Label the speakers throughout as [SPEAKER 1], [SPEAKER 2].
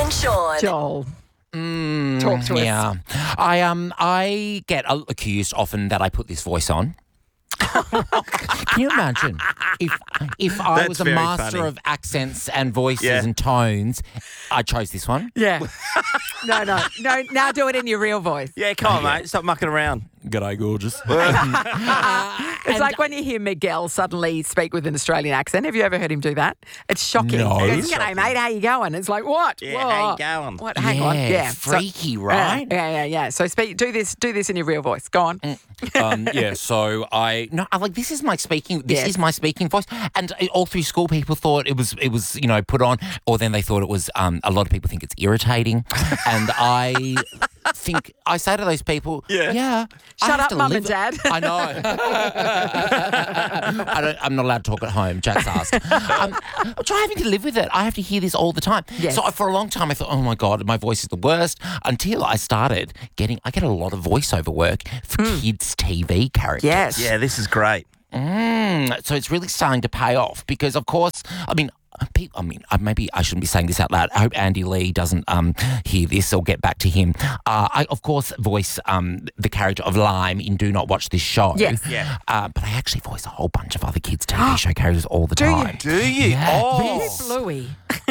[SPEAKER 1] and Sean.
[SPEAKER 2] Joel, talk to us.
[SPEAKER 3] Yeah. I get accused often that I put this voice on. Can you imagine if I
[SPEAKER 4] That's
[SPEAKER 3] was a
[SPEAKER 4] very
[SPEAKER 3] master
[SPEAKER 4] funny.
[SPEAKER 3] of accents and voices
[SPEAKER 4] Yeah.
[SPEAKER 3] and tones, I chose this one.
[SPEAKER 2] Yeah. No. Now do it in your real voice.
[SPEAKER 4] Yeah, come on, mate. Stop mucking around.
[SPEAKER 3] G'day, gorgeous.
[SPEAKER 2] It's like when you hear Miguel suddenly speak with an Australian accent. Have you ever heard him do that? It's shocking.
[SPEAKER 3] No.
[SPEAKER 2] It's, G'day, mate. How you going? It's like, what?
[SPEAKER 4] Yeah,
[SPEAKER 2] Whoa.
[SPEAKER 4] how you going?
[SPEAKER 2] What? Hang on. Yeah.
[SPEAKER 3] freaky, right?
[SPEAKER 2] Yeah. So do this in your real voice. Go on.
[SPEAKER 3] So I like this is my speaking. This
[SPEAKER 2] Yes.
[SPEAKER 3] is my speaking voice, and all through school, people thought it was put on, or then they thought it was. A lot of people think it's irritating, and I think I say to those people, yeah, I
[SPEAKER 2] Shut
[SPEAKER 3] have
[SPEAKER 2] up,
[SPEAKER 3] to
[SPEAKER 2] Mum
[SPEAKER 3] live
[SPEAKER 2] and Dad.
[SPEAKER 3] I know. I'm not allowed to talk at home. Jack's asked. I'm having to live with it. I have to hear this all the time.
[SPEAKER 2] Yes.
[SPEAKER 3] So for a long time, I thought, oh my God, my voice is the worst. Until I started I get a lot of voiceover work for kids' TV characters.
[SPEAKER 2] Yes.
[SPEAKER 4] Yeah, this is great.
[SPEAKER 3] So it's really starting to pay off because, of course, maybe I shouldn't be saying this out loud. I hope Andy Lee doesn't hear this or get back to him. I, of course, voice the character of Lime in Do Not Watch This Show.
[SPEAKER 2] Yes.
[SPEAKER 4] Yeah.
[SPEAKER 3] But I actually voice a whole bunch of other kids' TV show characters all the time.
[SPEAKER 4] Do you?
[SPEAKER 3] Yeah.
[SPEAKER 4] Oh.
[SPEAKER 2] Bluey.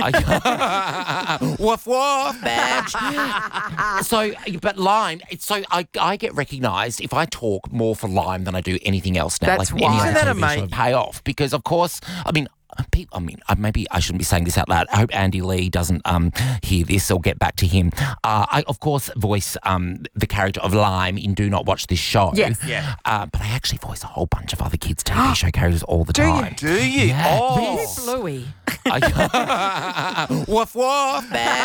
[SPEAKER 3] Woof woof, badge. But Lime, I get recognised if I talk more for Lime than I do anything else now.
[SPEAKER 2] That's
[SPEAKER 3] like
[SPEAKER 2] why.
[SPEAKER 3] any other
[SPEAKER 4] Isn't that
[SPEAKER 3] TV show
[SPEAKER 4] amazing?
[SPEAKER 3] pay off because, of course, maybe I shouldn't be saying this out loud. I hope Andy Lee doesn't hear this or get back to him. I, of course, voice the character of Lime in Do Not Watch This Show.
[SPEAKER 2] Yes.
[SPEAKER 4] Yeah.
[SPEAKER 3] But I actually voice a whole bunch of other kids' TV show characters all the time.
[SPEAKER 4] Do you?
[SPEAKER 3] Yeah.
[SPEAKER 4] Oh.
[SPEAKER 2] Bluey.
[SPEAKER 3] Woof woof, badge.